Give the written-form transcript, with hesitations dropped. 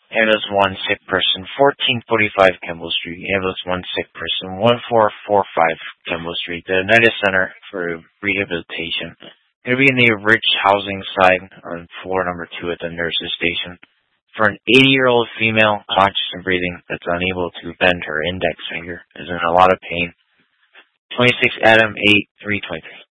Ambulance 1, sick person, 1445 Kimball Street. Ambulance 1, sick person, 1445 Kimball Street. The United Center for Rehabilitation. Going to be in the Rich Housing side on floor number 2 at the nurses station. For an 80-year-old female, conscious and breathing, that's unable to bend her index finger, is in a lot of pain. 26 Adam 8 323.